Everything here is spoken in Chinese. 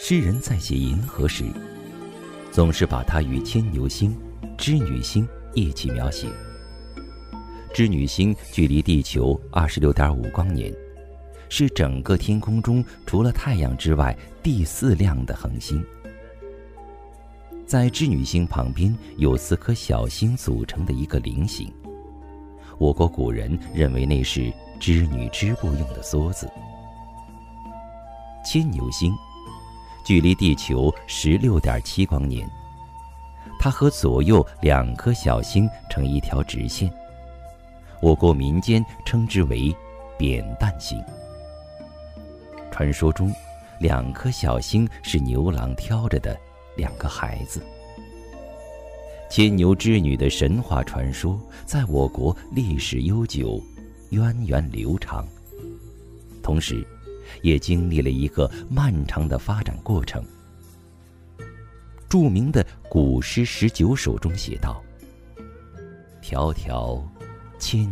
诗人在写银河时，总是把它与牵牛星、织女星一起描写。织女星距离地球26.5光年，是整个天空中除了太阳之外第4亮的恒星。在织女星旁边有4颗小星组成的一个菱形，我国古人认为那是织女织布用的梭子。牵牛星距离地球16.7光年，它和左右2颗小星成一条直线，我国民间称之为扁担星。传说中2颗小星是牛郎挑着的2个孩子。牵牛织女的神话传说在我国历史悠久，源远流长，同时也经历了一个漫长的发展过程。著名的古诗19首中写道：迢迢牵